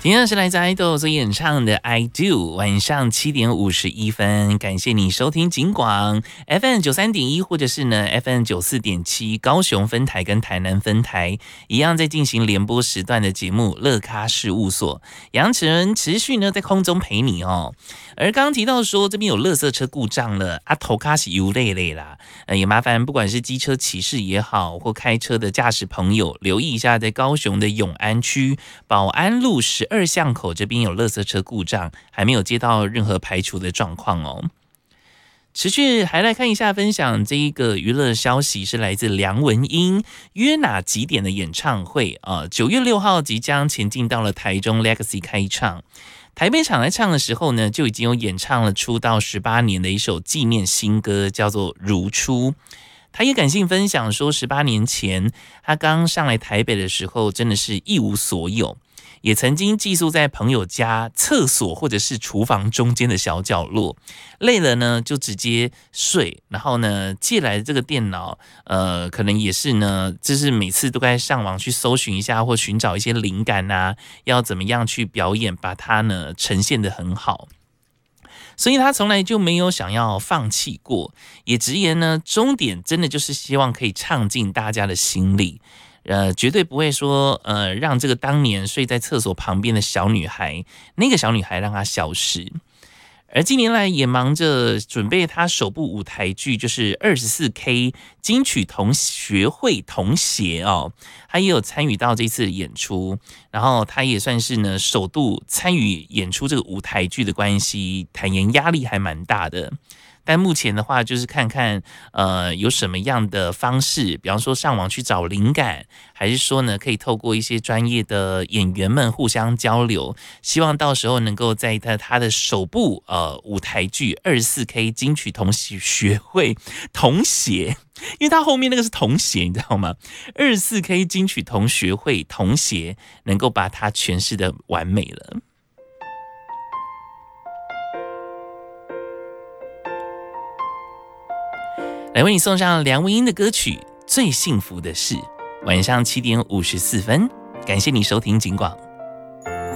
同样是来自爱豆所演唱的 I Do， 晚上7点51分，感谢你收听警广 FM 93.1 或者是呢 FM 94.7高雄分台跟台南分台一样在进行联播时段的节目乐咖事务所，杨晨持续呢在空中陪你哦。而刚刚提到说这边有垃圾车故障了啊，头卡是油累累啦，也麻烦不管是机车骑士也好，或开车的驾驶朋友留意一下，在高雄的永安区保安路12巷口这边有垃圾车故障，还没有接到任何排除的状况哦。持续还来看一下分享这一个娱乐消息，是来自梁文音约哪几点的演唱会啊？9月6号即将前进到了台中 Legacy 开唱。台北场在唱的时候呢，就已经有演唱了出道18年的一首纪念新歌，叫做《如初》。他也感性分享说，18年前他刚上来台北的时候，真的是一无所有，也曾经寄宿在朋友家厕所或者是厨房中间的小角落，累了呢就直接睡，然后呢借来的这个电脑，可能也是呢，就是每次都该上网去搜寻一下或寻找一些灵感啊，要怎么样去表演，把它呢呈现得很好。所以他从来就没有想要放弃过，也直言呢，终点真的就是希望可以唱进大家的心里，绝对不会说让这个当年睡在厕所旁边的小女孩，那个小女孩让她消失。而近年来也忙着准备他首部舞台剧，就是 24K 金曲同学会同协哦，他也有参与到这次的演出，然后他也算是呢首度参与演出这个舞台剧的关系，坦言压力还蛮大的。但目前的话，就是看看有什么样的方式，比方说上网去找灵感，还是说呢可以透过一些专业的演员们互相交流，希望到时候能够在他的首部舞台剧 24K 金曲同学会同协，因为他后面那个是同协，你知道吗？ 24K 金曲同学会同协能够把它诠释的完美了。来为你送上梁文音的歌曲《最幸福的事》，晚上7点54分，感谢你收听警广。